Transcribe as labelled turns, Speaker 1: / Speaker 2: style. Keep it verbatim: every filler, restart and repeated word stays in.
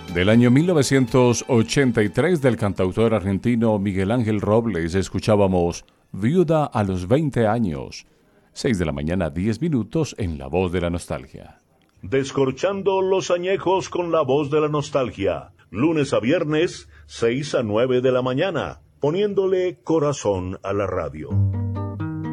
Speaker 1: Del año mil novecientos ochenta y tres del cantautor argentino Miguel Ángel Robles escuchábamos Viuda a los veinte años. seis de la mañana, diez minutos en La Voz de la Nostalgia.
Speaker 2: Descorchando los añejos con La Voz de la Nostalgia. Lunes a viernes, seis a nueve de la mañana. Poniéndole corazón a la radio.